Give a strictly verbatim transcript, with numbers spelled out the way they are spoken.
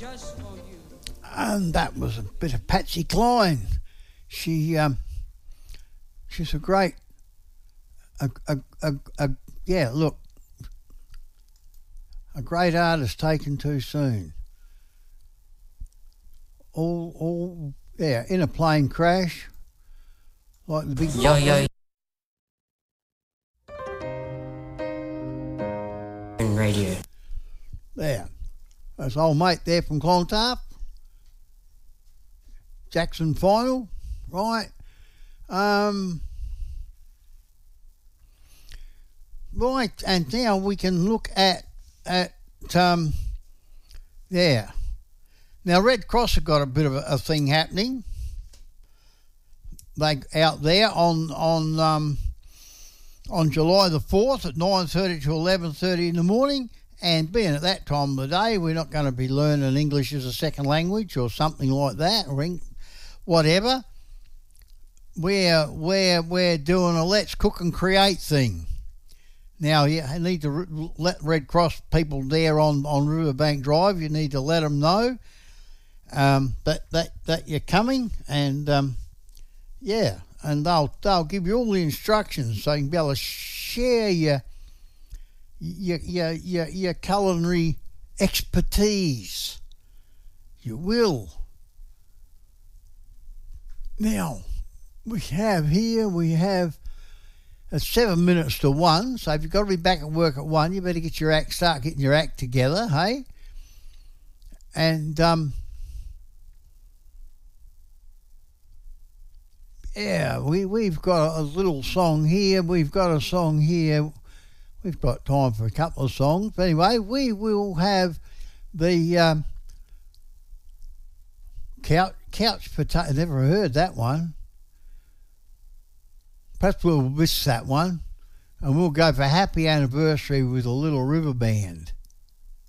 And that was a bit of Patsy Cline. She, um, she's a great, a, a, a, a, yeah, look, a great artist taken too soon. All, all, yeah, in a plane crash, like the big. Yo, yo. Radio. There. That's old mate there from Clontarf. Jackson Final, right? Um, right, and now we can look at at um, there. Now Red Cross have got a bit of a, a thing happening. They out there on on um, on July the fourth at nine thirty to eleven thirty in the morning. And being at that time of the day, we're not going to be learning English as a second language or something like that, or whatever. We're, we're, we're doing a Let's Cook and Create thing. Now, you need to let Red Cross people there on, on Riverbank Drive, you need to let them know um, that, that, that you're coming, and, um, yeah, and they'll, they'll give you all the instructions so you can be able to share your Your, your, your, your culinary expertise. You will. Now, we have here, we have it's seven minutes to one, so if you've got to be back at work at one, you better get your act, start getting your act together, hey? And, um, yeah, we, we've got a little song here, we've got a song here. We've got time for a couple of songs. But anyway, we will have the um, couch, couch potato. Never heard that one. Perhaps we'll miss that one. And we'll go for Happy Anniversary with a Little River Band.